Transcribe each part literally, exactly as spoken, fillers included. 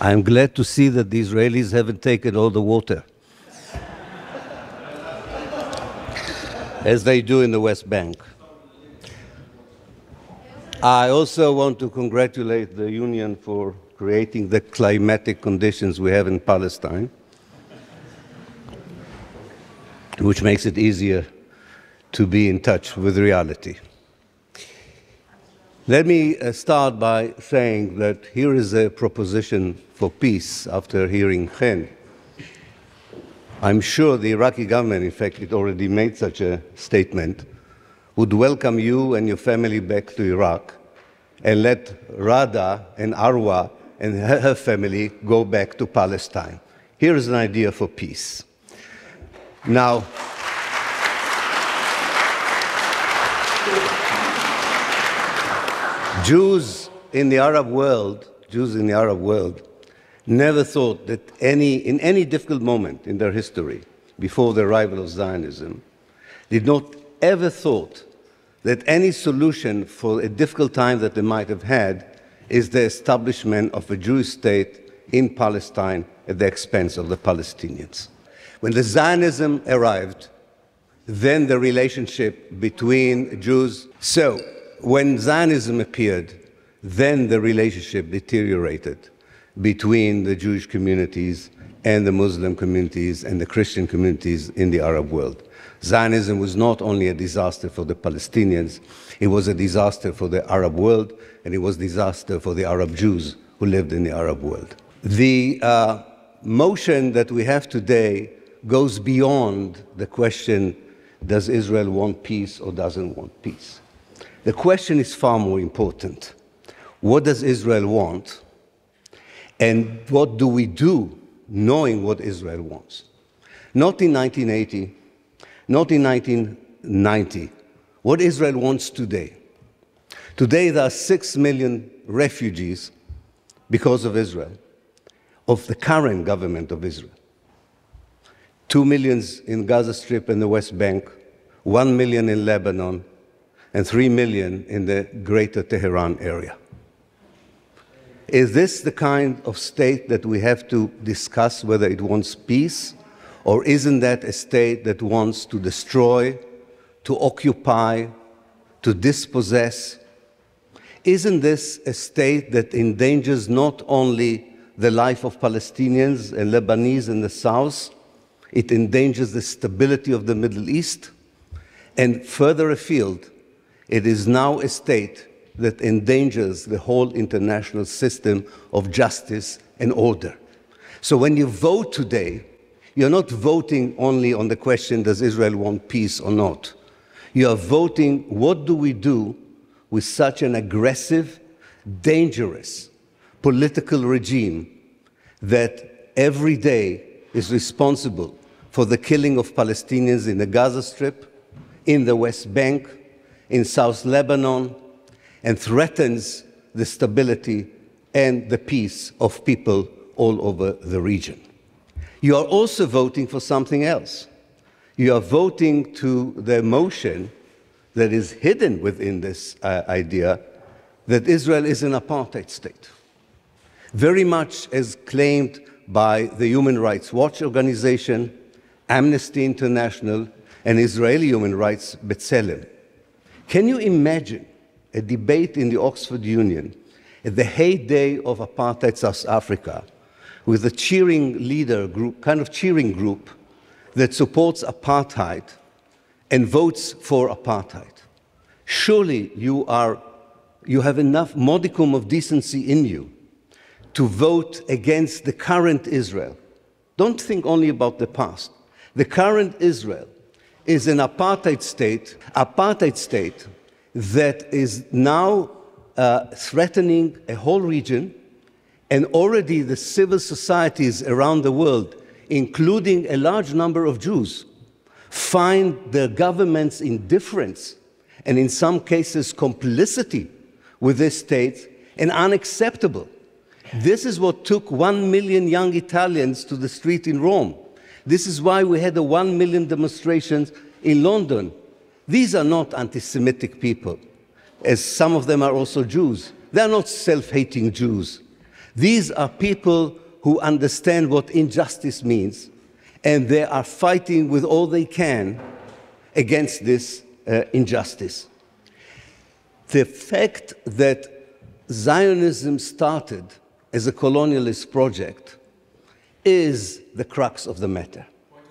I'm glad to see that the Israelis haven't taken all the water, as they do in the West Bank. I also want to congratulate the Union for creating the climatic conditions we have in Palestine, which makes it easier to be in touch with reality. Let me uh, start by saying that here is a proposition for peace after hearing Chen. I'm sure the Iraqi government, in fact, it already made such a statement, would welcome you and your family back to Iraq and let Rada and Arwa and her, her family go back to Palestine. Here is an idea for peace. Now, Jews in the Arab world, Jews in the Arab world, never thought that any, in any difficult moment in their history, before the arrival of Zionism, did not ever thought that any solution for a difficult time that they might have had is the establishment of a Jewish state in Palestine at the expense of the Palestinians. When the Zionism arrived, then the relationship between Jews, so when Zionism appeared, then the relationship deteriorated between the Jewish communities and the Muslim communities and the Christian communities in the Arab world. Zionism was not only a disaster for the Palestinians, it was a disaster for the Arab world, and it was a disaster for the Arab Jews who lived in the Arab world. The uh, motion that we have today goes beyond the question, does Israel want peace or doesn't want peace? The question is far more important. What does Israel want? And what do we do knowing what Israel wants? Not in nineteen eighty, not in nineteen ninety. What Israel wants today. Today there are six million refugees because of Israel, of the current government of Israel. Two millions in Gaza Strip and the West Bank, one million in Lebanon, and three million in the greater Tehran area. Is this the kind of state that we have to discuss whether it wants peace, or isn't that a state that wants to destroy, to occupy, to dispossess? Isn't this a state that endangers not only the life of Palestinians and Lebanese in the south, it endangers the stability of the Middle East? And further afield, it is now a state that endangers the whole international system of justice and order. So when you vote today, you're not voting only on the question, does Israel want peace or not? You are voting, what do we do with such an aggressive, dangerous political regime that every day is responsible for the killing of Palestinians in the Gaza Strip, in the West Bank, in South Lebanon, and threatens the stability and the peace of people all over the region. You are also voting for something else. You are voting to the motion that is hidden within this uh, idea that Israel is an apartheid state, very much as claimed by the Human Rights Watch organization, Amnesty International, and Israeli human rights B'Tselem. Can you imagine a debate in the Oxford Union at the heyday of apartheid South Africa with a cheering leader group, kind of cheering group that supports apartheid and votes for apartheid? Surely you are, you have enough modicum of decency in you to vote against the current Israel. Don't think only about the past. The current Israel is an apartheid state, apartheid state that is now uh, threatening a whole region, and already the civil societies around the world, including a large number of Jews, find the government's indifference and in some cases complicity with this state and unacceptable. This is what took one million young Italians to the street in Rome. This is why we had the one million demonstrations in London. These are not anti-Semitic people, as some of them are also Jews. They are not self-hating Jews. These are people who understand what injustice means, and they are fighting with all they can against this uh, injustice. The fact that Zionism started as a colonialist project is the crux of the matter.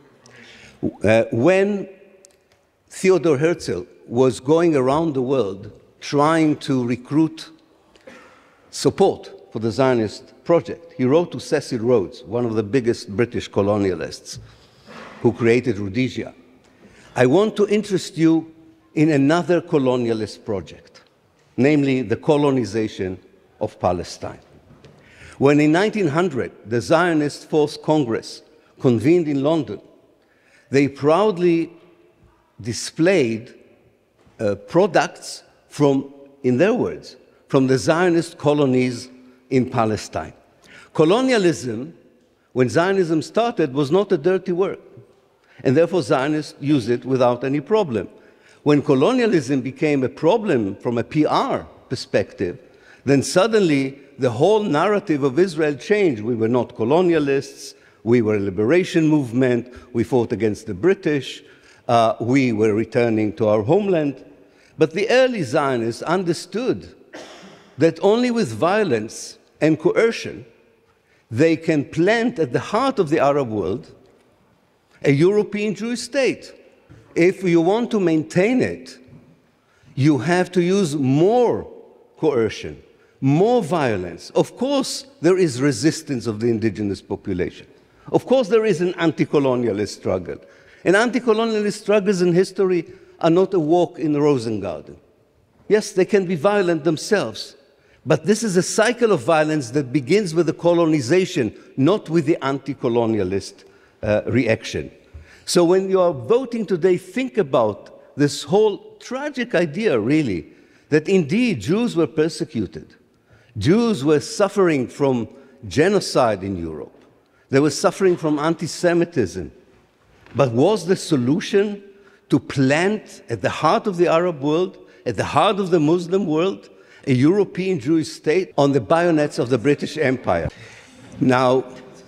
Uh, when Theodor Herzl was going around the world trying to recruit support for the Zionist project, he wrote to Cecil Rhodes, one of the biggest British colonialists who created Rhodesia, "I want to interest you in another colonialist project, namely the colonization of Palestine." When in nineteen hundred the Zionist Fourth Congress convened in London, they proudly displayed uh, products from, in their words, from the Zionist colonies in Palestine. Colonialism, when Zionism started, was not a dirty word, and therefore Zionists used it without any problem. When colonialism became a problem from a P R perspective, then suddenly the whole narrative of Israel changed. We were not colonialists, we were a liberation movement, we fought against the British, uh, we were returning to our homeland. But the early Zionists understood that only with violence and coercion they can plant at the heart of the Arab world a European Jewish state. If you want to maintain it, you have to use more coercion, more violence. Of course, there is resistance of the indigenous population. Of course, there is an anti-colonialist struggle. And anti-colonialist struggles in history are not a walk in the Rosengarten. Yes, they can be violent themselves, but this is a cycle of violence that begins with the colonization, not with the anti-colonialist uh, reaction. So when you are voting today, think about this whole tragic idea, really, that indeed Jews were persecuted. Jews were suffering from genocide in Europe. They were suffering from anti-Semitism. But was the solution to plant at the heart of the Arab world, at the heart of the Muslim world, a European Jewish state on the bayonets of the British Empire? Now,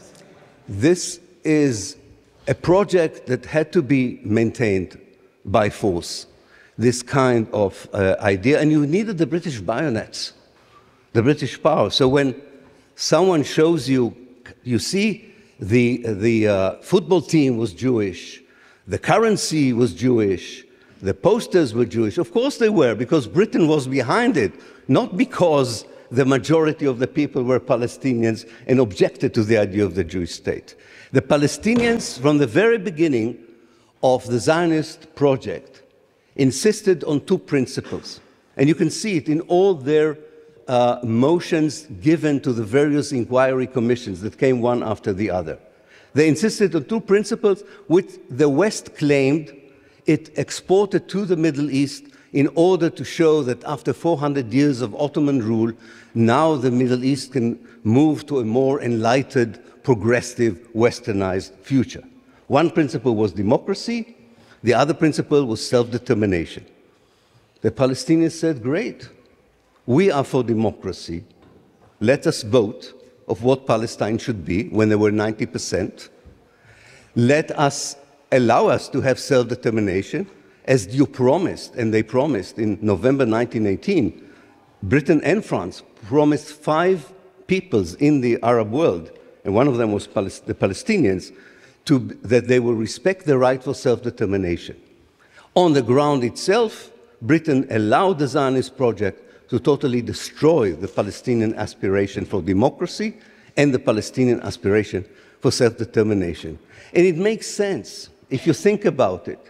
this is a project that had to be maintained by force, this kind of uh, idea, and you needed the British bayonets, the British power. So when someone shows you, you see the, the uh, football team was Jewish, the currency was Jewish, the posters were Jewish. Of course they were, because Britain was behind it, not because the majority of the people were Palestinians and objected to the idea of the Jewish state. The Palestinians, from the very beginning of the Zionist project, insisted on two principles. And you can see it in all their uh, motions given to the various inquiry commissions that came one after the other. They insisted on two principles which the West claimed it exported to the Middle East in order to show that after four hundred years of Ottoman rule, now the Middle East can move to a more enlightened, progressive, westernized future. One principle was democracy, the other principle was self-determination. The Palestinians said, great, we are for democracy, let us vote of what Palestine should be when there were ninety percent. Let us allow us to have self-determination, as you promised, and they promised in November nineteen eighteen. Britain and France promised five peoples in the Arab world, and one of them was Palest- the Palestinians, to, that they will respect the right for self-determination. On the ground itself, Britain allowed the Zionist project to totally destroy the Palestinian aspiration for democracy and the Palestinian aspiration for self-determination. And it makes sense if you think about it.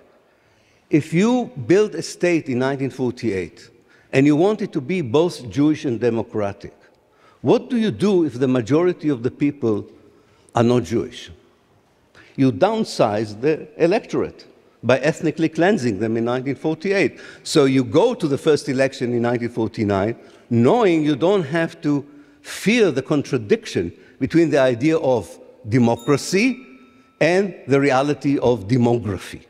If you build a state in nineteen forty-eight and you want it to be both Jewish and democratic, what do you do if the majority of the people are not Jewish? You downsize the electorate by ethnically cleansing them in nineteen forty-eight. So you go to the first election in nineteen forty-nine knowing you don't have to fear the contradiction between the idea of democracy and the reality of demography.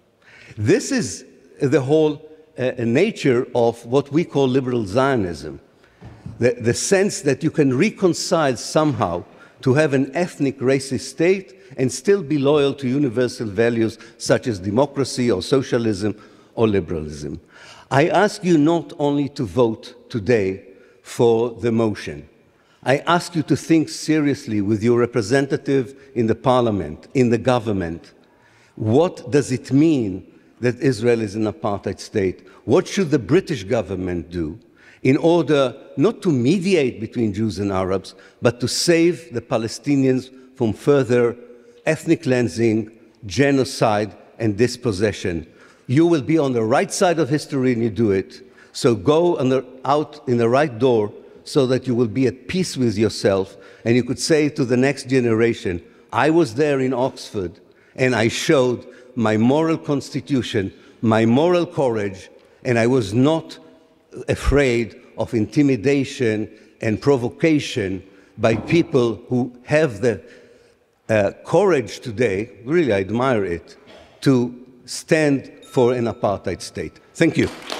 This is the whole uh, nature of what we call liberal Zionism. the, the sense that you can reconcile somehow to have an ethnic racist state and still be loyal to universal values such as democracy or socialism or liberalism. I ask you not only to vote today for the motion. I ask you to think seriously with your representative in the parliament, in the government. What does it mean that Israel is an apartheid state? What should the British government do in order not to mediate between Jews and Arabs, but to save the Palestinians from further ethnic cleansing, genocide, and dispossession? You will be on the right side of history when you do it, so go on the, out in the right door so that you will be at peace with yourself, and you could say to the next generation, I was there in Oxford, and I showed my moral constitution, my moral courage, and I was not afraid of intimidation and provocation by people who have the uh, courage today, really I admire it, to stand for an apartheid state. Thank you.